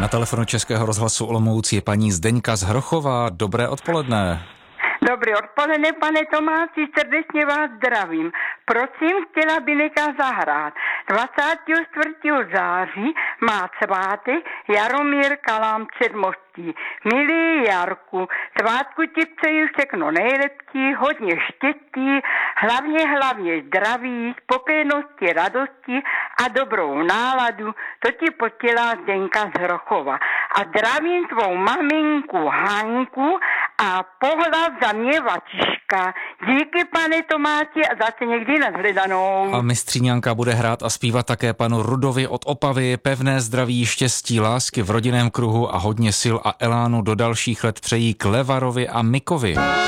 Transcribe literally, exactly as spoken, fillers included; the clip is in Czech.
Na telefonu Českého rozhlasu Olomouc je paní Zdeňka z Hrochova. Dobré odpoledne. Dobré odpoledne, pane Tomáši, srdečně vás zdravím. Prosím, chtěla by nechá zahrát. dvacátého čtvrtého září má svátek Jaromír Kalám Předmostí. Milý Jarku, svátku ti přeji všechno nejlepší, hodně štěstí, hlavně, hlavně zdraví, spokojenosti, radosti a dobrou náladu. To ti potěla Zdenka z Hrochova. A zdravím tvou maminku Hanku a pohlav za mě Vačiška. Díky, pane Tomáši, a zase někdy nashledanou. A mistříňanka bude hrát a zpívat také panu Rudovi od Opavy. Pevné zdraví, štěstí, lásky v rodinném kruhu a hodně sil a elánu do dalších let přejí Klevarovi a Mikovi.